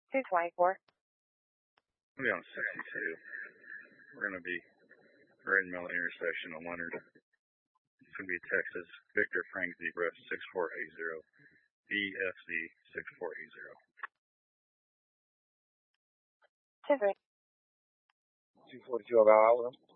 224. We'll be on 62. We're going to be right in the middle of the intersection on Leonard. It's going to be Texas Victor Frank Zebra 6480. BFZ 6480. 23. 242 about Alabama.